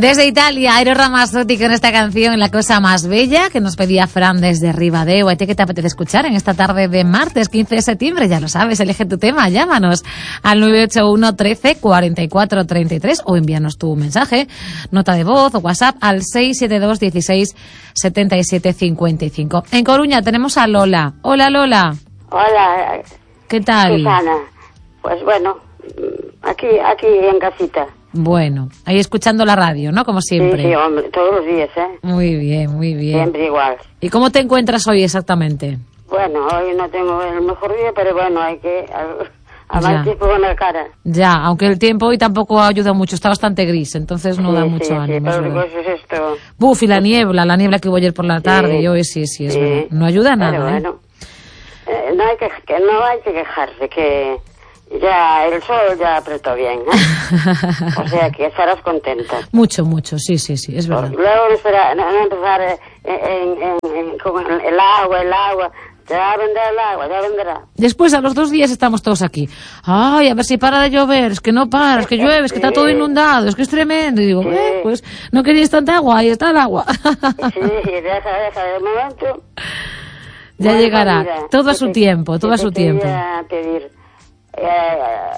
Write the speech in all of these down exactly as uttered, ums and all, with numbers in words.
Desde Italia, Eros Ramazzotti con esta canción, La cosa más bella, que nos pedía Fran desde Ribadeo. ¿A ti qué te apetece escuchar en esta tarde de martes, quince de septiembre? Ya lo sabes, elige tu tema, llámanos al nueve ocho uno, trece, cuarenta y cuatro, treinta y tres o envíanos tu mensaje, nota de voz o WhatsApp al seis siete dos, dieciséis, setenta y siete, cincuenta y cinco. En Coruña tenemos a Lola. Hola, Lola. Hola. ¿Qué tal? Susana. Pues bueno, aquí, aquí en casita. Bueno, ahí escuchando la radio, ¿no? Como siempre. Sí, sí, hombre, todos los días, ¿eh? Muy bien, muy bien. Siempre igual. ¿Y cómo te encuentras hoy exactamente? Bueno, hoy no tengo el mejor día, pero bueno, hay que... A, a mal tiempo con la cara. Ya, aunque el tiempo hoy tampoco ayuda mucho, está bastante gris, entonces no sí, da sí, mucho sí, ánimo. Sí, pero es esto... Buf, y la niebla, la niebla que hubo ayer por la tarde, sí, y hoy sí, sí, es sí, verdad. No ayuda nada, pero bueno, ¿eh? eh, no hay que, que no hay que quejarse, que ya el sol ya apretó bien, ¿eh? O sea que estarás contenta. Mucho, mucho, sí, sí, sí, es verdad. Luego no, espera, no, no empezar eh, en, en, en, con el agua, el agua... Ya vendrá el agua, ya vendrá. Después, a los dos días, estamos todos aquí. Ay, a ver si para de llover, es que no para, es que llueve, es que está todo inundado, es que es tremendo. Y digo, sí. eh, pues no queríais tanta agua, ahí está el agua. Sí, deja, deja, de momento. Ya bueno, llegará, mira, todo a su te, tiempo, todo a su te tiempo. Quería pedir eh,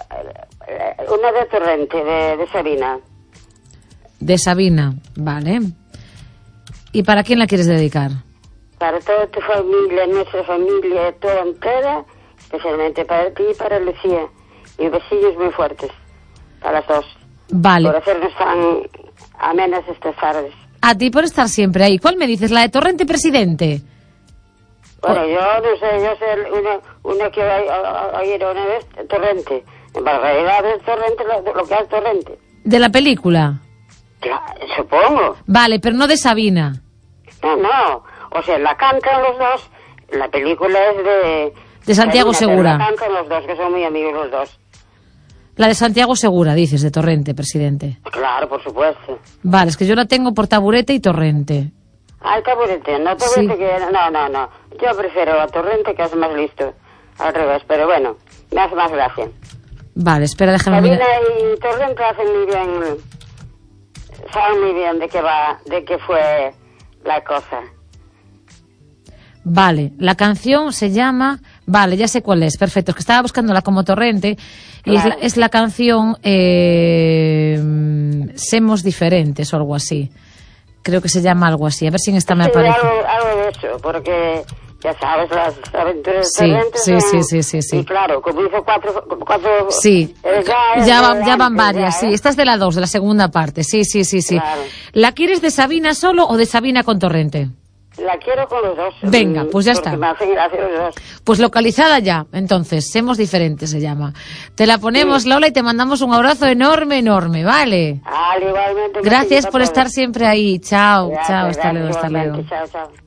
una de Torrente, de, de Sabina. De Sabina, vale. ¿Y para quién la quieres dedicar? Para toda tu familia, nuestra familia, toda entera, especialmente para ti y para Lucía. Y besillos muy fuertes para las dos. Vale. Por hacernos tan amenas estas tardes. A ti por estar siempre ahí. ¿Cuál me dices? ¿La de Torrente Presidente? Bueno, o... yo no sé, yo sé una, una que oír una vez, Torrente. En realidad es Torrente lo, lo que es Torrente. ¿De la película? Claro, supongo. Vale, pero no de Sabina. No, no. O sea, la cantan los dos. La película es de... De Santiago Sabina, Segura. La cantan los dos, que son muy amigos los dos. La de Santiago Segura, dices, de Torrente, Presidente. Claro, por supuesto. Vale, es que yo la tengo por Taburete y Torrente. Ah, el Taburete, no Taburete sí. que... No, no, no. Yo prefiero a Torrente, que es más listo. Al revés, pero bueno, me hace más gracia. Vale, espera, déjame Sabina mirar. y Torrente hacen muy bien... Saben muy bien de qué va, de qué fue la cosa. Vale, la canción se llama... Vale, ya sé cuál es, perfecto. Es que estaba buscándola como Torrente y claro. es, la, es la canción eh, Semos Diferentes o algo así. Creo que se llama algo así. A ver si en esta me sí, aparece. Algo, algo de eso, porque ya sabes, las aventuras sí, de Torrente sí, son... sí, sí, sí, sí. Y claro, como hizo cuatro... cuatro sí, eh, ya, ya, van, ya van antes, varias, ya, ¿eh? sí. Esta es de la dos, de la segunda parte. Sí, sí, sí, sí. Claro. ¿La quieres de Sabina solo o de Sabina con Torrente? La quiero con los dos. Venga, pues ya está. Me hacen gracia los dos. Pues localizada ya, entonces, Semos Diferentes se llama. Te la ponemos, sí. Lola, y te mandamos un abrazo enorme, enorme, ¿vale? Ah, igualmente. Gracias por estar siempre ahí. Chao, gracias, chao, hasta gracias, luego, hasta luego. Chao, chao.